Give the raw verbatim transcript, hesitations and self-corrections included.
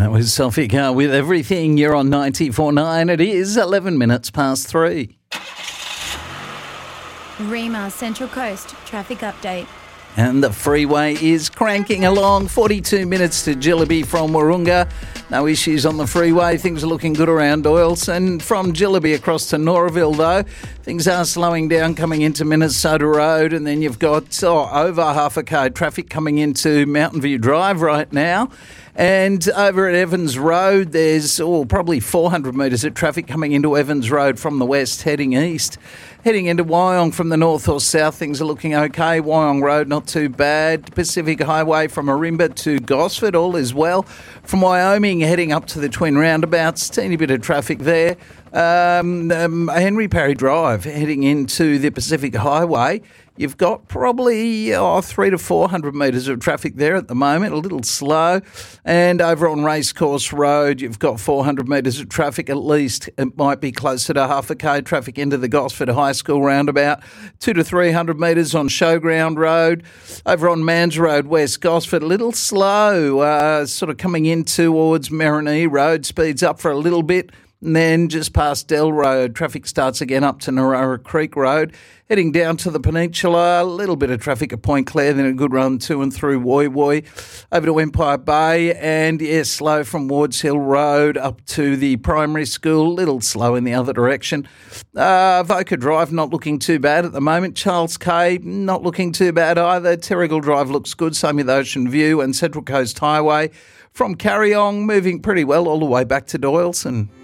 That was Sophie Carr with Everything. You're on ninety-four point nine. It is eleven minutes past three. Rema Central Coast traffic update. And the freeway is cranking along. forty-two minutes to Jillaby from Wahroonga. No issues on the freeway. Things are looking good around Doyleson. From Jillaby across to Noraville, though, things are slowing down coming into Minnesota Road. And then you've got oh, over half a k traffic coming into Mountain View Drive right now. And over at Evans Road, there's oh, probably four hundred metres of traffic coming into Evans Road from the west heading east. Heading into Wyong from the north or south, things are looking okay. Wyong Road, not too bad. Pacific Highway from Arimba to Gosford, all is well. From Wyoming, heading up to the Twin Roundabouts, teeny bit of traffic there. Um, um, Henry Parry Drive, heading into the Pacific Highway. You've got probably oh, three to four hundred metres of traffic there at the moment, a little slow. And over on Racecourse Road, you've got four hundred metres of traffic at least. It might be closer to half a k traffic into the Gosford High School roundabout. Two to three hundred metres on Showground Road. Over on Mans Road, West Gosford, a little slow, uh, sort of coming in towards Marinee Road. Speeds up for a little bit. And then just past Dell Road, traffic starts again up to Narara Creek Road. Heading down to the peninsula, a little bit of traffic at Point Clare, then a good run to and through Woy Woy. Over to Empire Bay, and yes, slow from Wards Hill Road up to the primary school, a little slow in the other direction. Uh, Voca Drive, not looking too bad at the moment. Charles Cay, not looking too bad either. Terrigal Drive looks good, same with Ocean View and Central Coast Highway. From Carryong, moving pretty well all the way back to Doyleson.